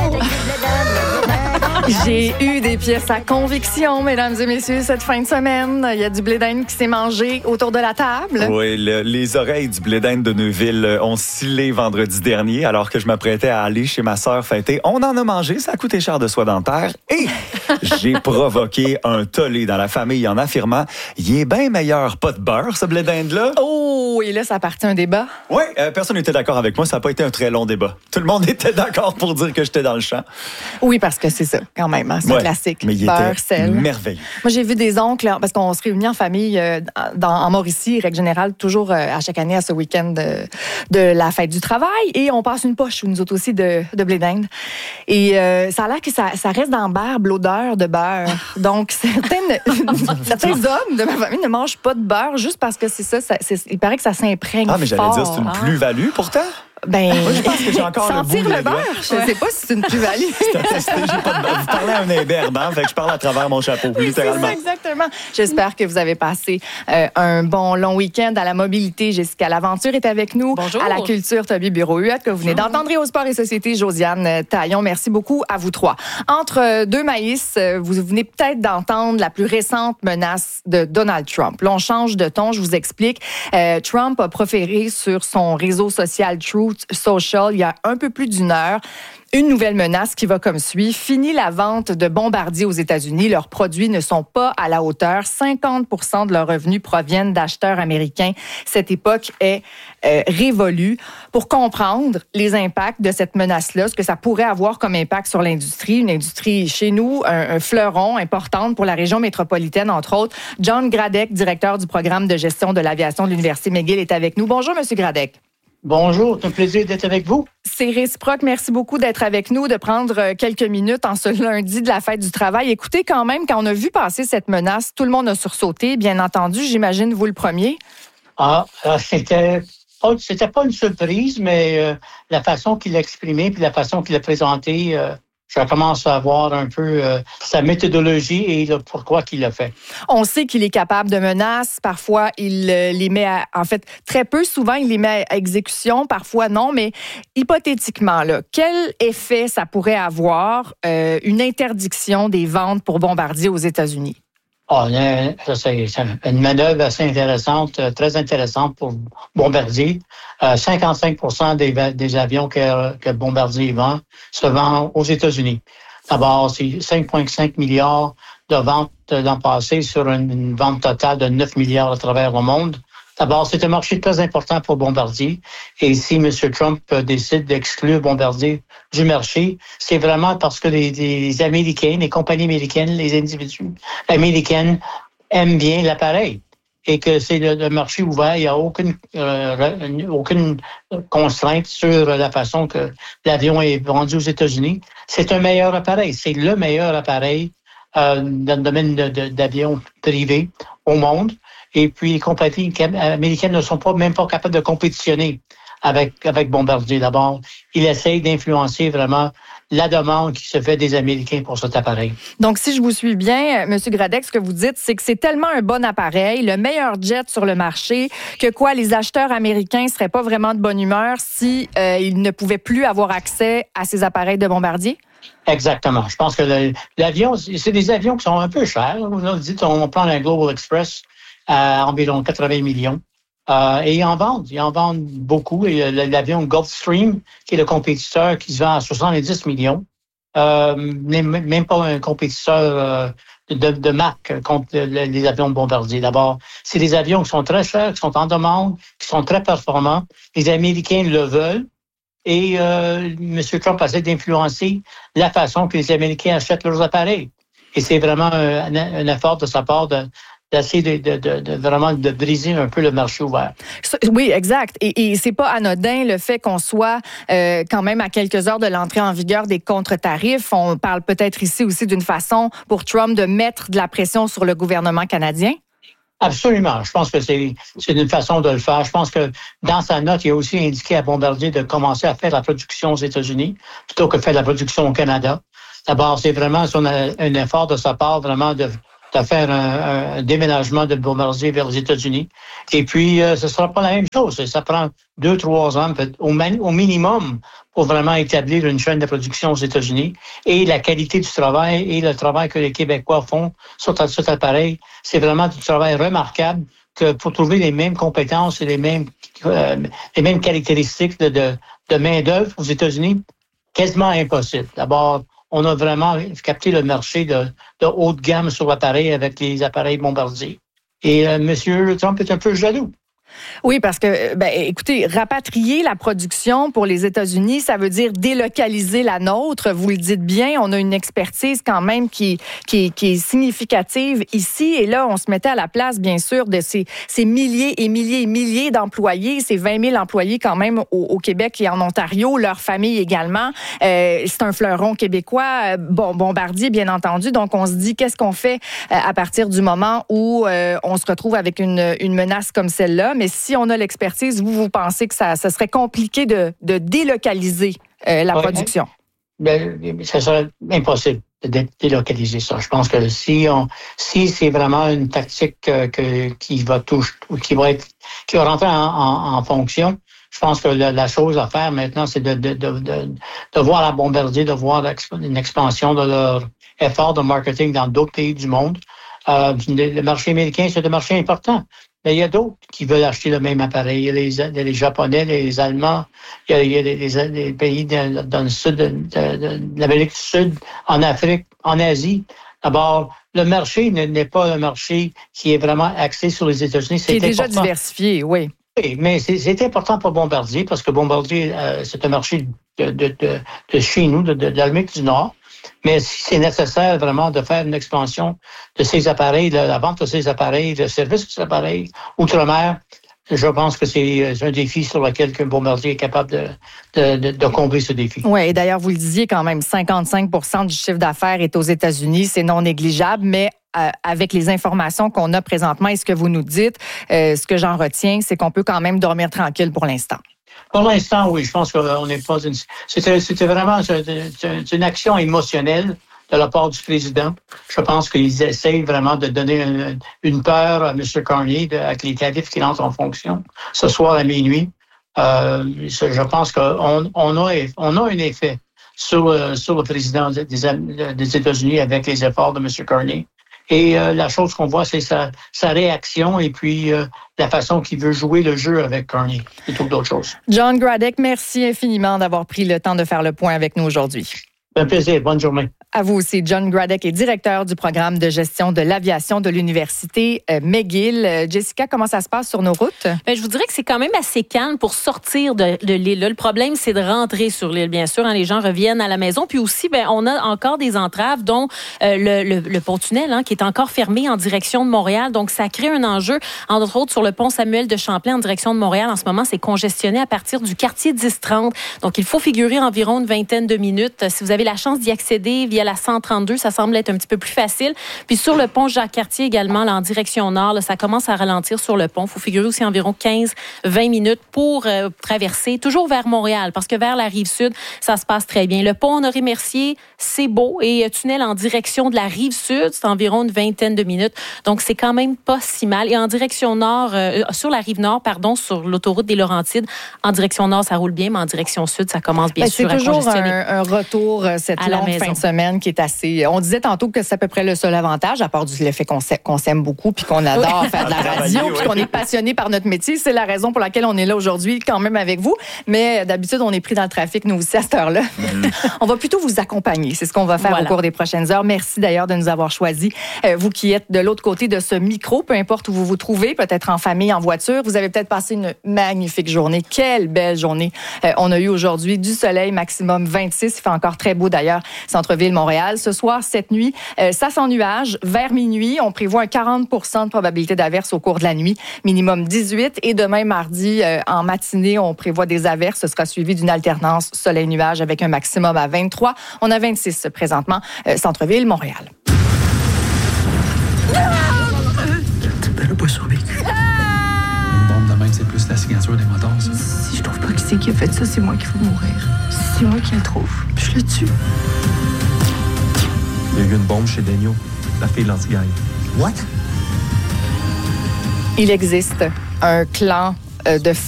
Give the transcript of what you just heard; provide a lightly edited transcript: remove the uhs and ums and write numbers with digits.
J'ai eu des pièces à conviction, mesdames et messieurs, cette fin de semaine. Il y a du blé d'Inde qui s'est mangé autour de la table. Oui, les oreilles du blé d'Inde de Neuville ont scellé vendredi dernier, alors que je m'apprêtais à aller chez ma sœur fêter. On en a mangé, ça a coûté cher de soie dentaire. Et j'ai provoqué un tollé dans la famille en affirmant « Il est bien meilleur pas de beurre, ce blé d'Inde-là. » Oh, et là, ça partit un débat. Oui, personne n'était d'accord avec moi. Ça n'a pas été un très long débat. Tout le monde était d'accord pour dire que j'étais dans le champ. Oui, parce que c'est ça, quand même. Hein, c'est un classique. Mais il beurre, était sel. merveilleux. Moi, j'ai vu des oncles, parce qu'on se réunit en famille en Mauricie, règle générale, toujours à chaque année à ce week-end de la fête du travail. Et on passe une poche, nous autres aussi, de blé d'Inde. Et ça a l'air que ça reste dans la barbe, l'odeur de beurre. Donc, certains hommes de ma famille ne mangent pas de beurre juste parce que c'est ça, il paraît que ça s'imprègne fort. Ah, mais j'allais dire, c'est une plus-value pourtant. Ben, moi, je pense que j'ai encore sentir le beurre, je ne sais pas si c'est une plus-value. Vous parlez à un imberbe, hein? Fait que je parle à travers mon chapeau, oui, littéralement. C'est ça, exactement. J'espère que vous avez passé un bon long week-end à la mobilité. Jessica Laventure est avec nous. Bonjour. À la culture, Toby Bureau-Huot, que vous venez d'entendre, et au sport et société, Josiane Taillon. Merci beaucoup à vous trois. Entre deux maïs, vous venez peut-être d'entendre la plus récente menace de Donald Trump. Là, on change de ton, je vous explique. Trump a proféré sur son réseau social Truth Social il y a un peu plus d'une heure une nouvelle menace qui va comme suit. Fini la vente de bombardiers aux États-Unis. Leurs produits ne sont pas à la hauteur. 50% de leurs revenus proviennent d'acheteurs américains. Cette époque est révolue. Pour comprendre les impacts de cette menace-là, ce que ça pourrait avoir comme impact sur l'industrie, une industrie chez nous, un fleuron importante pour la région métropolitaine, entre autres. John Gradek, directeur du programme de gestion de l'aviation de l'Université McGill, est avec nous. Bonjour, Monsieur Gradek. Bonjour, c'est un plaisir d'être avec vous. C'est réciproque. Merci beaucoup d'être avec nous, de prendre quelques minutes en ce lundi de la fête du travail. Écoutez, quand même, quand on a vu passer cette menace, tout le monde a sursauté, bien entendu. J'imagine vous le premier. C'était pas une surprise, mais la façon qu'il l'a exprimé puis la façon qu'il l'a présenté, je commence à voir un peu sa méthodologie et pourquoi qu'il l'a fait. On sait qu'il est capable de menaces. Parfois, il les met en fait, très peu. Souvent, il les met à exécution. Parfois, non. Mais hypothétiquement, là, quel effet ça pourrait avoir une interdiction des ventes pour bombardiers aux États-Unis? C'est une manœuvre assez intéressante, très intéressante pour Bombardier. 55% des avions que Bombardier vend se vendent aux États-Unis. D'abord, c'est 5,5 milliards de ventes l'an passé sur une vente totale de 9 milliards à travers le monde. D'abord, c'est un marché très important pour Bombardier. Et si M. Trump décide d'exclure Bombardier du marché, c'est vraiment parce que les Américains, les compagnies américaines, les individus américaines aiment bien l'appareil. Et que c'est le marché ouvert, il n'y a aucune contrainte sur la façon que l'avion est vendu aux États-Unis. C'est un meilleur appareil. C'est le meilleur appareil dans le domaine d'avions privés au monde. Et puis, les compagnies américaines ne sont même pas capables de compétitionner avec Bombardier. D'abord, il essaye d'influencer vraiment la demande qui se fait des Américains pour cet appareil. Donc, si je vous suis bien, M. Gradek, ce que vous dites, c'est que c'est tellement un bon appareil, le meilleur jet sur le marché, que les acheteurs américains ne seraient pas vraiment de bonne humeur si ils ne pouvaient plus avoir accès à ces appareils de Bombardier? Exactement. Je pense que l'avion, c'est des avions qui sont un peu chers. Vous dites, on prend un Global Express à environ 80 millions. Et ils en vendent beaucoup. Et l'avion Gulfstream, qui est le compétiteur qui se vend à 70 millions, même pas un compétiteur de marque contre les avions Bombardier. D'abord, c'est des avions qui sont très chers, qui sont en demande, qui sont très performants. Les Américains le veulent. Et M. Trump essaie d'influencer la façon que les Américains achètent leurs appareils. Et c'est vraiment un effort de sa part d'essayer vraiment de briser un peu le marché ouvert. Oui, exact. Et c'est pas anodin le fait qu'on soit quand même à quelques heures de l'entrée en vigueur des contre-tarifs. On parle peut-être ici aussi d'une façon pour Trump de mettre de la pression sur le gouvernement canadien. Absolument. Je pense que c'est une façon de le faire. Je pense que dans sa note, il a aussi indiqué à Bombardier de commencer à faire la production aux États-Unis plutôt que faire la production au Canada. D'abord, c'est vraiment un effort de sa part vraiment de de faire un déménagement de Bombardier vers les États-Unis. Et puis, ce ne sera pas la même chose. Ça prend 2-3 ans, au minimum, pour vraiment établir une chaîne de production aux États-Unis. Et la qualité du travail et le travail que les Québécois font sur cet appareil, c'est vraiment du travail remarquable que pour trouver les mêmes compétences et les mêmes caractéristiques de main-d'œuvre aux États-Unis, quasiment impossible. D'abord, on a vraiment capté le marché de haut de gamme sur l'appareil avec les appareils Bombardier. Et M. Trump est un peu jaloux. Oui, parce que, écoutez, rapatrier la production pour les États-Unis, ça veut dire délocaliser la nôtre. Vous le dites bien, on a une expertise quand même qui est significative ici. Et là, on se mettait à la place, bien sûr, de ces milliers et milliers et milliers d'employés, ces 20 000 employés quand même au Québec et en Ontario, leurs familles également. C'est un fleuron québécois, Bombardier, bien entendu. Donc, on se dit, qu'est-ce qu'on fait à partir du moment où on se retrouve avec une menace comme celle-là? Mais si on a l'expertise, vous pensez que ça serait compliqué de délocaliser la production? Ça serait impossible de délocaliser ça. Je pense que si c'est vraiment une tactique qui va rentrer en fonction, je pense que la chose à faire maintenant, c'est de voir la Bombardier, de voir une expansion de leur effort de marketing dans d'autres pays du monde. Le marché américain, c'est un marché important. Mais il y a d'autres qui veulent acheter le même appareil. Il y a les Japonais, les Allemands, il y a les pays dans le sud de l'Amérique du Sud, en Afrique, en Asie. D'abord, le marché n'est pas un marché qui est vraiment axé sur les États-Unis. C'est déjà diversifié, oui. Oui, mais c'est important pour Bombardier parce que Bombardier, c'est un marché de chez nous, de l'Amérique du Nord. Mais si c'est nécessaire vraiment de faire une expansion de ces appareils, de la vente de ces appareils, le service de ces appareils outre-mer, je pense que c'est un défi sur lequel Bombardier est capable de combler ce défi. Oui, et d'ailleurs, vous le disiez quand même, 55% du chiffre d'affaires est aux États-Unis, c'est non négligeable, mais avec les informations qu'on a présentement et ce que vous nous dites, ce que j'en retiens, c'est qu'on peut quand même dormir tranquille pour l'instant. Pour l'instant, oui. Je pense qu'on n'est pas C'était vraiment une action émotionnelle de la part du président. Je pense qu'ils essayent vraiment de donner une peur à M. Carney avec les tarifs qui entrent en fonction ce soir à minuit. Je pense qu'on a un effet sur le président des États-Unis avec les efforts de M. Carney. Et la chose qu'on voit, c'est sa réaction et puis la façon qu'il veut jouer le jeu avec Carney plutôt que d'autres choses. John Gradek, merci infiniment d'avoir pris le temps de faire le point avec nous aujourd'hui. Un plaisir. Bonne journée. À vous aussi. John Gradek est directeur du programme de gestion de l'aviation de l'Université McGill. Jessica, comment ça se passe sur nos routes? Je vous dirais que c'est quand même assez calme pour sortir de l'île. Le problème, c'est de rentrer sur l'île, bien sûr. Les gens reviennent à la maison. Puis aussi, on a encore des entraves, dont le pont-tunnel qui est encore fermé en direction de Montréal. Donc, ça crée un enjeu, entre autres, sur le pont Samuel de Champlain en direction de Montréal. En ce moment, c'est congestionné à partir du quartier 10-30. Donc, il faut figurer environ une vingtaine de minutes. Si vous avez la chance d'y accéder via la 132, ça semble être un petit peu plus facile. Puis sur le pont Jacques-Cartier également, là, en direction nord, là, ça commence à ralentir sur le pont. Il faut figurer aussi environ 15-20 minutes pour traverser, toujours vers Montréal, parce que vers la Rive-Sud, ça se passe très bien. Le pont Honoré-Mercier, c'est beau. Et tunnel en direction de la Rive-Sud, c'est environ une vingtaine de minutes. Donc, c'est quand même pas si mal. Et en direction nord, sur la Rive-Nord, sur l'autoroute des Laurentides, en direction nord, ça roule bien, mais en direction sud, ça commence bien sûr à congestionner. C'est toujours un retour, cette longue fin de semaine qui est assez... On disait tantôt que c'est à peu près le seul avantage, à part du fait qu'on s'aime beaucoup puis qu'on adore faire de la radio puis qu'on est passionné par notre métier. C'est la raison pour laquelle on est là aujourd'hui quand même avec vous. Mais d'habitude, on est pris dans le trafic, nous aussi, à cette heure-là. On va plutôt vous accompagner. C'est ce qu'on va faire au cours des prochaines heures. Merci d'ailleurs de nous avoir choisis. Vous qui êtes de l'autre côté de ce micro, peu importe où vous vous trouvez, peut-être en famille, en voiture, vous avez peut-être passé une magnifique journée. Quelle belle journée on a eu aujourd'hui. Du soleil, maximum 26. Il fait encore très beau d'ailleurs, centre-ville Montréal. Ce soir, cette nuit, ça s'ennuage. Vers minuit, on prévoit un 40% de probabilité d'averse au cours de la nuit, minimum 18. Et demain, mardi, en matinée, on prévoit des averses. Ce sera suivi d'une alternance soleil-nuage avec un maximum à 23. On a 26 présentement, centre-ville, Montréal. Elle n'a pas survécu. Une bombe de même, c'est plus la signature des moteurs, ça. Si je trouve pas qui c'est qui a fait ça, c'est moi qui vais mourir. C'est moi qui le trouve. Puis je le tue. Il y a eu une bombe chez Daniel, la fille de l'anti-guerre. What? Il existe un clan de